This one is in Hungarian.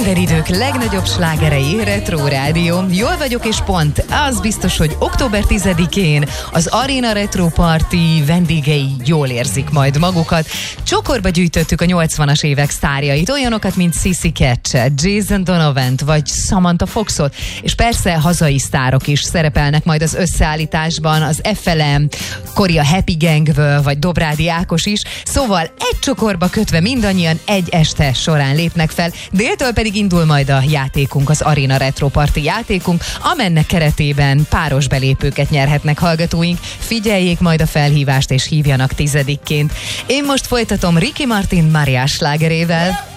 Mindenidők legnagyobb slágerei, Retro Rádió. Jól vagyok és pont. Az biztos, hogy október 10-én az Arena Retro Party vendégei jól érzik majd magukat. Csokorba gyűjtöttük a 80-as évek sztárjait, olyanokat, mint Sissy Catch, Jason Donovant vagy Samantha Foxot, és persze hazai sztárok is szerepelnek majd az összeállításban, az FLM, Kori a Happy Gangből, vagy Dobrádi Ákos is, szóval egy csokorba kötve mindannyian egy este során lépnek fel, déltől pedig indul majd a játékunk, az Arena Retro Party játékunk, amennek keretében páros belépőket nyerhetnek hallgatóink. Figyeljék majd a felhívást és hívjanak 10-ként. Én most folytatom Ricky Martin Mariás slágerével.